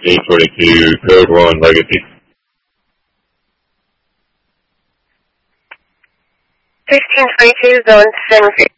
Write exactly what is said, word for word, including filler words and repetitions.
eight forty-two, code one, Legacy. sixteen twenty-two, zone San Rafael.